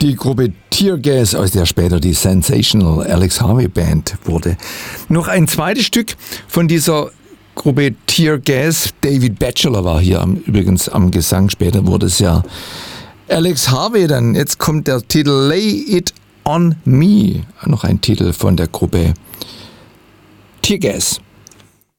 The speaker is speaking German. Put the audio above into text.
Die Gruppe Tear Gas, aus der später die Sensational Alex Harvey Band wurde. Noch ein zweites Stück von dieser Gruppe Tear Gas. David Batchelor war hier übrigens am Gesang. Später wurde es ja Alex Harvey. Dann jetzt kommt der Titel Lay It On Me. Noch ein Titel von der Gruppe Tear Gas.